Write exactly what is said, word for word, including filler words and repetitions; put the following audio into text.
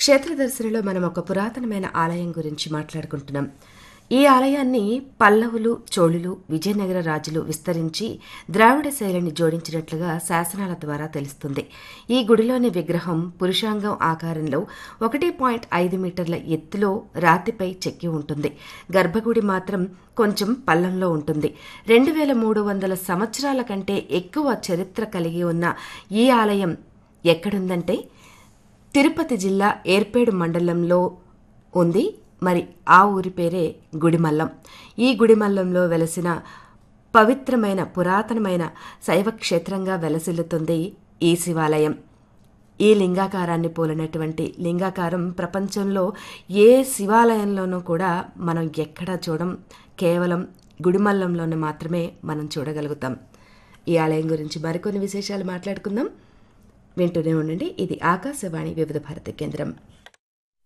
క్షేత్రదర్శినిలో మనం ఒక పురాతనమైన ఆలయం గురించి మాట్లాడుకుంటున్నాం. ఈ ఆలయాన్ని పల్లవులు, చోళులు, విజయనగర రాజులు విస్తరించి ద్రావిడ శైలిని జోడించినట్లుగా శాసనాల ద్వారా తెలుస్తుంది. ఈ గుడిలోని విగ్రహం పురుషాంగం ఆకారంలో ఒకటి పాయింట్ ఐదు మీటర్ల ఎత్తులో రాతిపై చెక్కి ఉంటుంది. గర్భగుడి మాత్రం కొంచెం పల్లంలో ఉంటుంది. రెండు వేల మూడు వందల సంవత్సరాల కంటే ఎక్కువ చరిత్ర కలిగి ఉన్న ఈ ఆలయం ఎక్కడుందంటే తిరుపతి జిల్లా ఏర్పేడు మండలంలో ఉంది. మరి ఆ ఊరి పేరే గుడిమల్లం. ఈ గుడిమల్లంలో వెలసిన పవిత్రమైన పురాతనమైన శైవ క్షేత్రంగా వెలసిల్లుతుంది ఈ శివాలయం. ఈ లింగాకారాన్ని పోలినటువంటి లింగాకారం ప్రపంచంలో ఏ శివాలయంలోనూ కూడా మనం ఎక్కడా చూడం. కేవలం గుడిమల్లంలోనే మాత్రమే మనం చూడగలుగుతాం. ఈ ఆలయం గురించి మరికొన్ని విశేషాలు మాట్లాడుకుందాం. వింటూనే ఉండండి. ఇది ఆకాశవాణి వివిధ భారతి కేంద్రం.